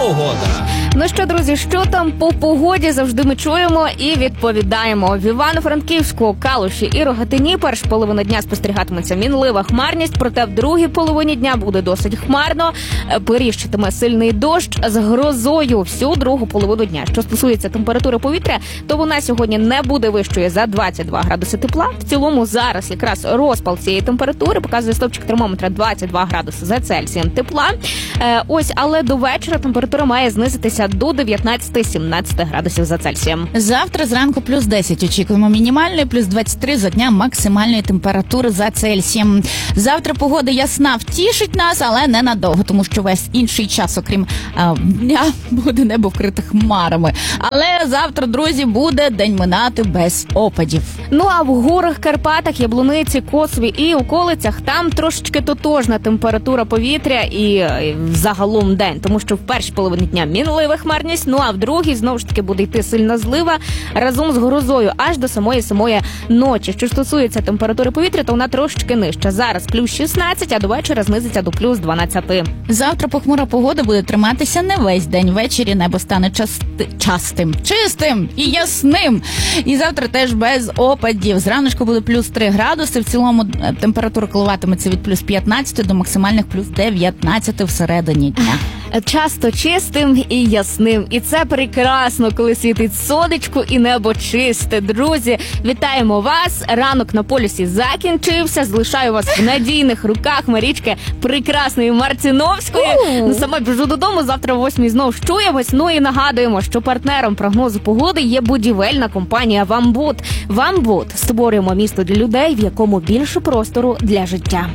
Погода. Ну що, друзі, що там по погоді, завжди ми чуємо і відповідаємо. В Івано-Франківську, Калуші і Рогатині першу половину дня спостерігатиметься мінлива хмарність, проте в другій половині дня буде досить хмарно, періщитиме сильний дощ з грозою всю другу половину дня. Що стосується температури повітря, то вона сьогодні не буде вищою за 22 градуси тепла. В цілому зараз якраз розпал цієї температури показує стовпчик термометра 22 градуси за Цельсієм тепла. Ось, але до вечора температура має знизитися до 19-17 градусів за Цельсієм. Завтра зранку плюс 10 очікуємо мінімальної, плюс 23 за дня максимальної температури за Цельсієм. Завтра погода ясна втішить нас, але ненадовго, тому що весь інший час, окрім дня, буде небо вкрите хмарами. Але завтра, друзі, буде день минати без опадів. Ну а в горах, Карпатах, Яблуниці, Косові і околицях там трошечки тотожна температура повітря і загалом день, тому що в першій половині дня мінлива хмарність, ну а в другій знову ж таки буде йти сильна злива разом з грозою аж до самої ночі. Що стосується температури повітря, то вона трошечки нижча. Зараз плюс 16, а до вечора знизиться до плюс 12. Завтра похмура погода буде триматися не весь день. Ввечері небо стане частим, чистим і ясним. І завтра теж без опадів. Зраночку буде плюс 3 градуси. В цілому температура коливатиметься від плюс 15 до максимальних плюс 19 всередині дня. Часто чистим і ясним. І це прекрасно, коли світить сонечко і небо чисте. Друзі, вітаємо вас. Ранок на полюсі закінчився. Залишаю вас в надійних руках Марічки прекрасної Марціновської. Сама біжу додому, завтра о 8 знову чуємось. Ну і нагадуємо, що партнером прогнозу погоди є будівельна компанія «Вамбут». «Вамбут» – створюємо місто для людей, в якому більше простору для життя.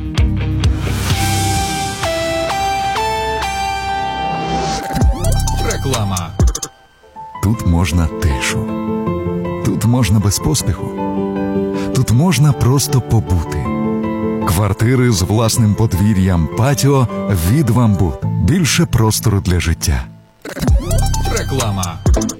Реклама. Тут можна тишу. Тут можна без поспіху. Тут можна просто побути. Квартири з власним подвір'ям, патіо від «Вамбут». Більше простору для життя. Реклама.